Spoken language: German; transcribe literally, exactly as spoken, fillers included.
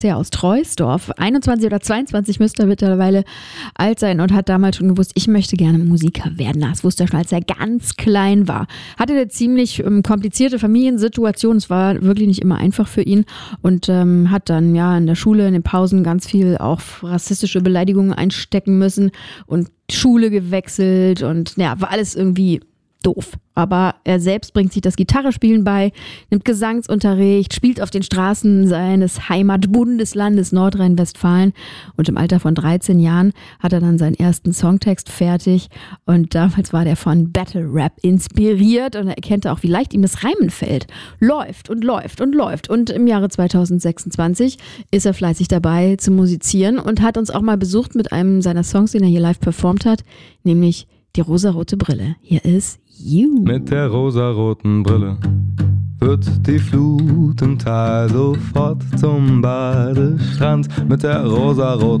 Der aus Treusdorf, einundzwanzig oder zweiundzwanzig müsste er mittlerweile alt sein und hat damals schon gewusst, ich möchte gerne Musiker werden. Das wusste er schon, als er ganz klein war. Hatte eine ziemlich ähm, komplizierte Familiensituation, es war wirklich nicht immer einfach für ihn und ähm, hat dann ja in der Schule, in den Pausen ganz viel auch rassistische Beleidigungen einstecken müssen und Schule gewechselt und ja, war alles irgendwie doof. Aber er selbst bringt sich das Gitarrespielen bei, nimmt Gesangsunterricht, spielt auf den Straßen seines Heimatbundeslandes Nordrhein-Westfalen und im Alter von dreizehn Jahren hat er dann seinen ersten Songtext fertig und damals war der von Battle Rap inspiriert und er erkannte auch, wie leicht ihm das Reimen fällt. Läuft und läuft und läuft und im Jahre zweitausendsechsundzwanzig ist er fleißig dabei zu musizieren und hat uns auch mal besucht mit einem seiner Songs, den er hier live performt hat, nämlich Die rosarote Brille. Hier ist You. Mit der rosaroten Brille wird die Flut im Tal sofort zum Badestrand. Mit der rosaroten